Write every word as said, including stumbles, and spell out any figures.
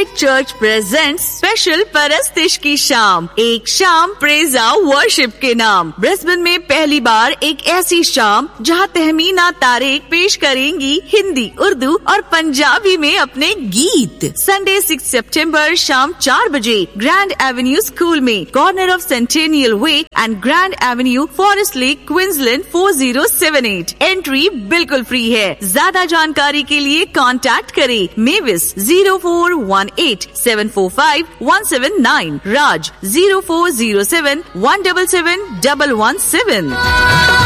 Angelic church present special परस्तिश की शाम, एक शाम प्रेजा वर्शिप के नाम। ब्रिस्बेन में पहली बार एक ऐसी शाम जहां तहमीना तारेक पेश करेंगी हिंदी, उर्दू और पंजाबी में अपने गीत। संडे सिक्स सितंबर शाम चार बजे ग्रैंड एवेन्यू स्कूल में, corner of centennial way and grand Avenue, forest lake, Queensland four zero seven eight. Entry बिल्कुल फ्री है। ज्यादा जानकारी के लिए कांटेक्ट करें Mavis zero four one eight seven four five one seven nine, राज zero four zero seven one seven seven one one seven.